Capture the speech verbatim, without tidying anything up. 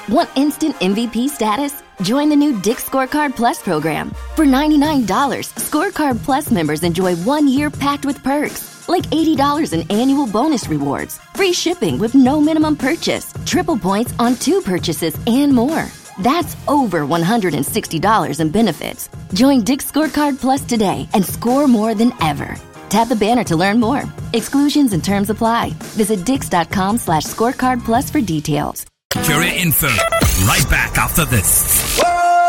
Want instant M V P status? Join the new Dick's Scorecard Plus program. For ninety-nine dollars, Scorecard Plus members enjoy one year packed with perks, like eighty dollars in annual bonus rewards, free shipping with no minimum purchase, triple points on two purchases, and more. That's over one hundred sixty dollars in benefits. Join Dick's Scorecard Plus today and score more than ever. Tap the banner to learn more. Exclusions and terms apply. Visit dix.com slash scorecard plus for details. Curious Info. Right back after this. Whoa!